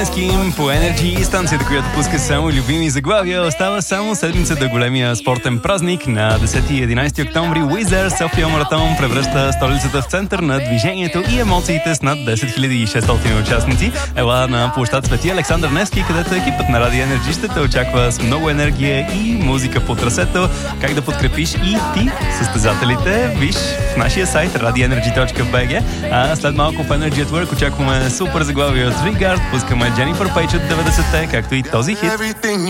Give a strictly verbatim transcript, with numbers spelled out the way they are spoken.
Нески по Energy, станцията, която пуска само любими заглавия. Остава само седмица до големия спортен празник. На десети и единайсети октомври Wizard София Маратон превръща столицата в център на движението и емоциите с над десет хиляди и шестстотин участници. Ела на площад Свети Александър Невски, където екипът на Радио Energy ще те очаква с много енергия и музика по трасето. Как да подкрепиш и ти състезателите? Виж в нашия сайт radio energy точка b g. А след малко в Energy at Work очакваме супер заглавие от Regard. Пускаме Jennifer Page от деветдесетте, както и този хит.